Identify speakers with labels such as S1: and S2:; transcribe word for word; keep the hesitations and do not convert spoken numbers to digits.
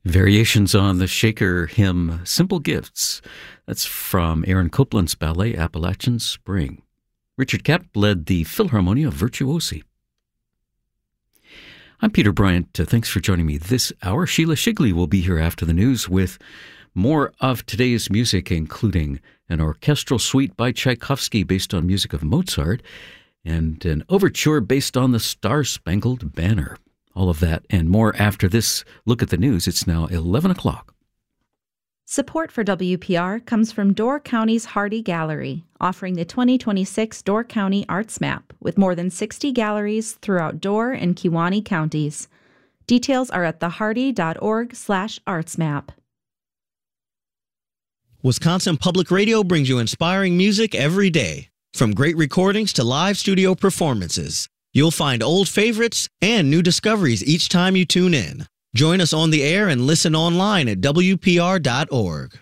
S1: Variations on the Shaker hymn, Simple Gifts. That's from Aaron Copland's ballet, Appalachian Spring. Richard Kapp led the Philharmonia Virtuosi. I'm Peter Bryant. Uh, thanks for joining me this hour. Sheila Shigley will be here after the news with more of today's music, including an orchestral suite by Tchaikovsky based on music of Mozart and an overture based on the Star-Spangled Banner. All of that and more after this look at the news. It's now eleven o'clock.
S2: Support for W P R comes from Door County's Hardy Gallery, offering the twenty twenty-six Door County Arts Map with more than sixty galleries throughout Door and Kewaunee counties. Details are at thehardy.org slash artsmap.
S3: Wisconsin Public Radio brings you inspiring music every day. From great recordings to live studio performances, you'll find old favorites and new discoveries each time you tune in. Join us on the air and listen online at W P R dot org.